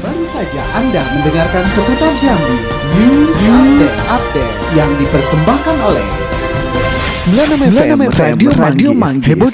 Baru saja Anda mendengarkan seputar Jambi News Update yang dipersembahkan oleh 96 FM Radio Manggis, heboh